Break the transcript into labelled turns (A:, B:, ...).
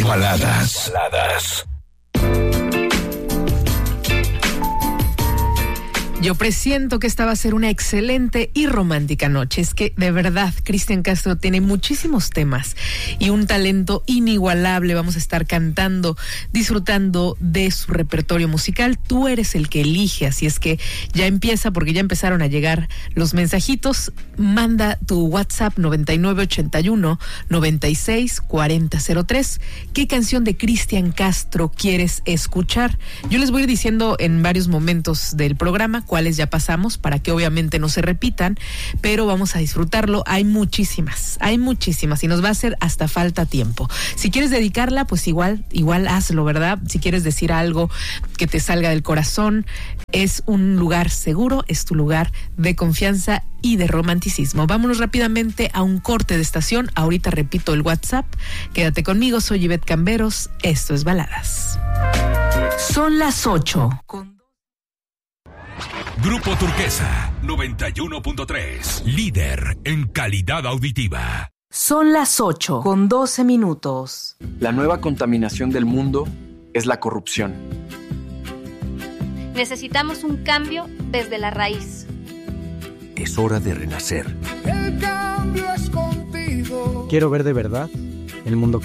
A: Baladas.
B: Yo presiento que esta va a ser una excelente y romántica noche. Es que, de verdad, Cristian Castro tiene muchísimos temas y un talento inigualable. Vamos a estar cantando, disfrutando de su repertorio musical. Tú eres el que elige, así es que ya empieza, porque ya empezaron a llegar los mensajitos. Manda tu WhatsApp 9981-964003. ¿Qué canción de Cristian Castro quieres escuchar? Yo les voy a ir diciendo en varios momentos del programa cuáles ya pasamos para que obviamente no se repitan, pero vamos a disfrutarlo. Hay muchísimas y nos va a hacer hasta falta tiempo. Si quieres dedicarla, pues igual hazlo, ¿verdad? Si quieres decir algo que te salga del corazón, es un lugar seguro, es tu lugar de confianza y de romanticismo. Vámonos rápidamente a un corte de estación. Ahorita repito el WhatsApp. Quédate conmigo, soy Ivette Camberos. Esto es Baladas. Son las 8.
A: Grupo Turquesa 91.3, líder en calidad auditiva.
B: Son las 8:12.
C: La nueva contaminación del mundo es la corrupción.
D: Necesitamos un cambio desde la raíz.
E: Es hora de renacer.
F: El cambio es contigo.
G: Quiero ver de verdad el mundo